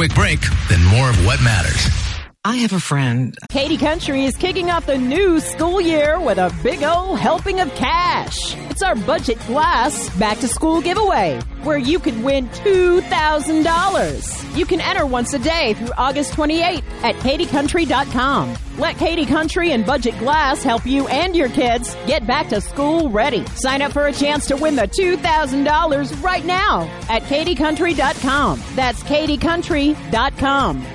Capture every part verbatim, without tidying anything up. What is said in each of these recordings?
quick break, then more of what matters. I have a friend. Katie Country is kicking off the new school year with a big old helping of cash. It's our Budget Glass Back to School giveaway, where you could win two thousand dollars. You can enter once a day through August twenty-eighth at katie country dot com. Let Katie Country and Budget Glass help you and your kids get back to school ready. Sign up for a chance to win the two thousand dollars right now at katie country dot com. That's katie country dot com.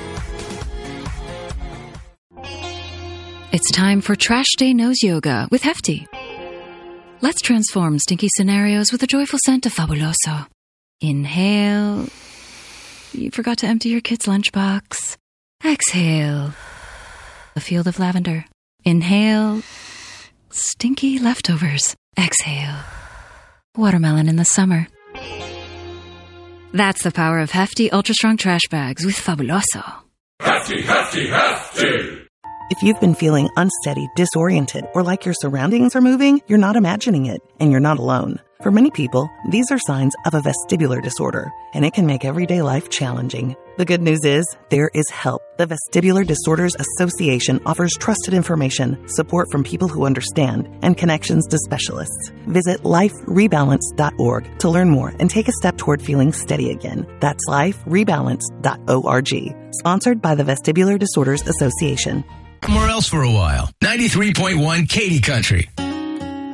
It's time for Trash Day Nose Yoga with Hefty. Let's transform stinky scenarios with a joyful scent of Fabuloso. Inhale. You forgot to empty your kid's lunchbox. Exhale. A field of lavender. Inhale. Stinky leftovers. Exhale. Watermelon in the summer. That's the power of Hefty Ultra Strong Trash Bags with Fabuloso. Hefty, Hefty, Hefty! If you've been feeling unsteady, disoriented, or like your surroundings are moving, you're not imagining it, and you're not alone. For many people, these are signs of a vestibular disorder, and it can make everyday life challenging. The good news is, there is help. The Vestibular Disorders Association offers trusted information, support from people who understand, and connections to specialists. Visit life rebalance dot org to learn more and take a step toward feeling steady again. That's life rebalance dot org. Sponsored by the Vestibular Disorders Association. Somewhere else for a while. ninety-three point one Katie Country.